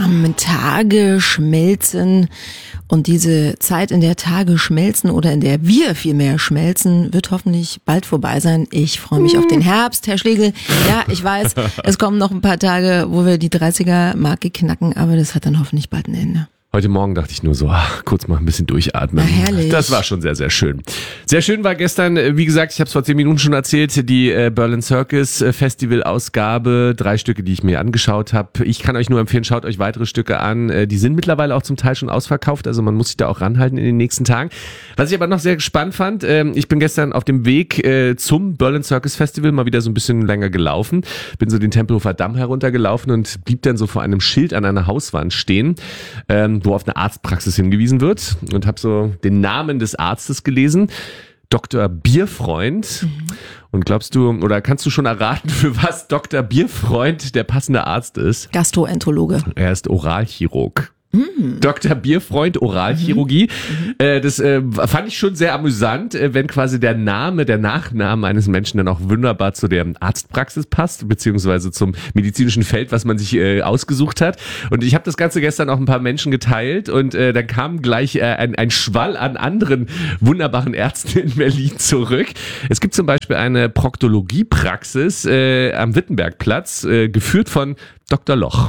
am Tage schmelzen. Und diese Zeit, in der Tage schmelzen oder in der wir vielmehr schmelzen, wird hoffentlich bald vorbei sein. Ich freue mich auf den Herbst, Herr Schlegel. Ja, ich weiß, es kommen noch ein paar Tage, wo wir die 30er-Marke knacken, aber das hat dann hoffentlich bald ein Ende. Heute Morgen dachte ich nur so, kurz mal ein bisschen durchatmen. Na, herrlich. Das war schon sehr, sehr schön. Sehr schön war gestern, wie gesagt, ich habe es vor 10 Minuten schon erzählt, die Berlin Circus Festival-Ausgabe. 3 Stücke, die ich mir angeschaut habe. Ich kann euch nur empfehlen, schaut euch weitere Stücke an. Die sind mittlerweile auch zum Teil schon ausverkauft, also man muss sich da auch ranhalten in den nächsten Tagen. Was ich aber noch sehr gespannt fand, ich bin gestern auf dem Weg zum Berlin Circus Festival mal wieder so ein bisschen länger gelaufen. Bin so den Tempelhofer Damm heruntergelaufen und blieb dann so vor einem Schild an einer Hauswand stehen, wo auf eine Arztpraxis hingewiesen wird, und habe so den Namen des Arztes gelesen, Dr. Bierfreund. Und glaubst du, oder kannst du schon erraten, für was Dr. Bierfreund der passende Arzt ist? Gastroenterologe. Er ist Oralchirurg. Dr. Bierfreund, Oralchirurgie. Das fand ich schon sehr amüsant, wenn quasi der Nachname eines Menschen dann auch wunderbar zu der Arztpraxis passt, beziehungsweise zum medizinischen Feld, was man sich ausgesucht hat. Und ich habe das Ganze gestern auch ein paar Menschen geteilt, und dann kam gleich ein Schwall an anderen wunderbaren Ärzten in Berlin zurück. Es gibt zum Beispiel eine Proktologiepraxis am Wittenbergplatz, geführt von Dr. Loch.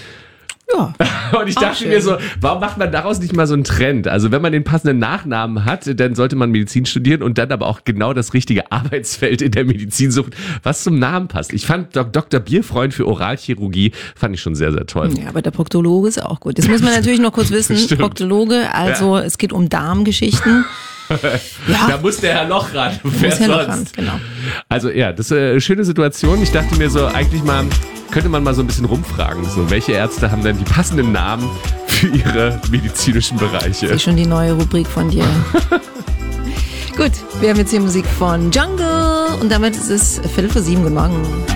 Ja. Und ich dachte mir so, warum macht man daraus nicht mal so einen Trend? Also wenn man den passenden Nachnamen hat, dann sollte man Medizin studieren und dann aber auch genau das richtige Arbeitsfeld in der Medizin suchen, was zum Namen passt. Ich fand Dr. Bierfreund für Oralchirurgie, fand ich schon sehr, sehr toll. Ja, aber der Proktologe ist auch gut. Das muss man natürlich noch kurz wissen. Stimmt. Proktologe, also es geht um Darmgeschichten. Ja. Da muss der Herr Loch ran. Muss Herr Loch ran, genau. Also ja, das ist eine schöne Situation. Ich dachte mir so, eigentlich könnte man mal so ein bisschen rumfragen. So, welche Ärzte haben denn die passenden Namen für ihre medizinischen Bereiche? Das ist schon die neue Rubrik von dir. Gut, wir haben jetzt hier Musik von Jungle und damit ist es 6:45. Guten Morgen.